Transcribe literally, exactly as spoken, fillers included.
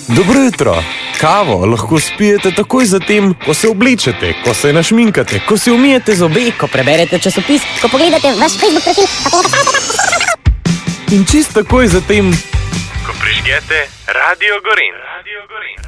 Dobro jutro. Kavo lahko spijete takoj zatem, ko se oblečete, ko se našminkate, ko si umijete zobe, ko preberete časopis, ko pogledate vaš Facebook profil, in čist takoj zatem, ko prižgete Radio Gorenj. Radio Gorenj.